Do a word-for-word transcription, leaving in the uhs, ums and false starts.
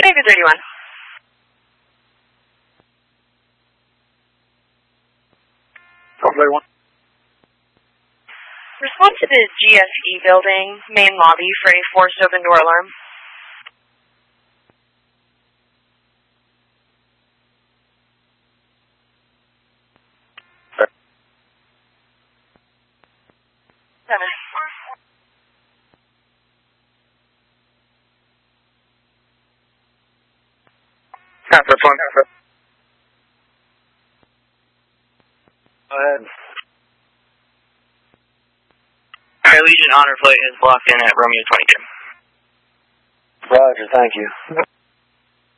Xavier thirty-one. thirty-one. Respond to the G S E building, main lobby, for a forced open door alarm. Seven. Half that's one. Half that. Go ahead. Air Legion Honor Flight is blocked in at Romeo twenty-two. Roger, thank you.